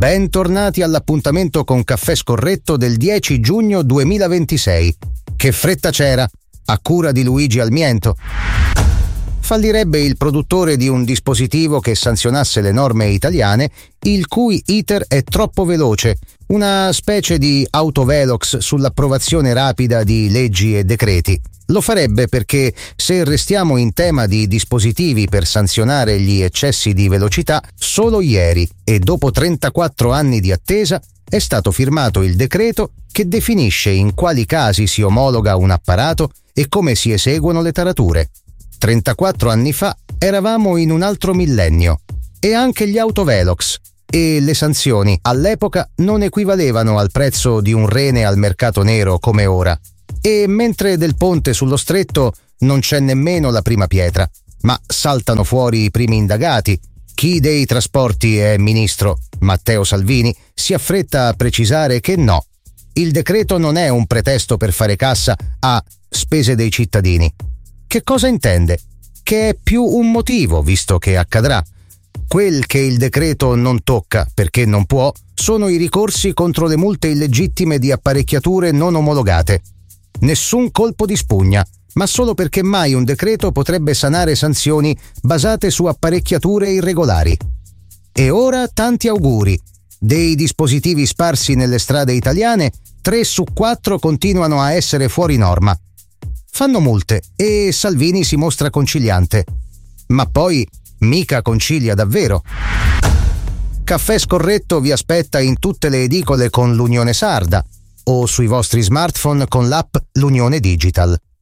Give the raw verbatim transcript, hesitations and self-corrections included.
Bentornati all'appuntamento con Caffè Scorretto del dieci giugno duemilaventisei. Che fretta c'era, a cura di Luigi Almiento. Fallirebbe il produttore di un dispositivo che sanzionasse le norme italiane, il cui iter è troppo veloce, una specie di autovelox sull'approvazione rapida di leggi e decreti. Lo farebbe perché, se restiamo in tema di dispositivi per sanzionare gli eccessi di velocità, solo ieri, e dopo trentaquattro anni di attesa, è stato firmato il decreto che definisce in quali casi si omologa un apparato e come si eseguono le tarature. trentaquattro anni fa eravamo in un altro millennio, e anche gli autovelox e le sanzioni all'epoca non equivalevano al prezzo di un rene al mercato nero come ora. E mentre del ponte sullo stretto non c'è nemmeno la prima pietra, ma saltano fuori i primi indagati. Chi dei trasporti è ministro, Matteo Salvini, si affretta a precisare che no, il decreto non è un pretesto per fare cassa a spese dei cittadini. Che cosa intende? Che è più un motivo, visto che accadrà. Quel che il decreto non tocca, perché non può, sono i ricorsi contro le multe illegittime di apparecchiature non omologate. Nessun colpo di spugna, ma solo perché mai un decreto potrebbe sanare sanzioni basate su apparecchiature irregolari. E ora tanti auguri. Dei dispositivi sparsi nelle strade italiane, tre su quattro continuano a essere fuori norma. Fanno multe e Salvini si mostra conciliante. Ma poi mica concilia davvero. Caffè Scorretto vi aspetta in tutte le edicole con l'Unione Sarda o sui vostri smartphone con l'app L'Unione Digital.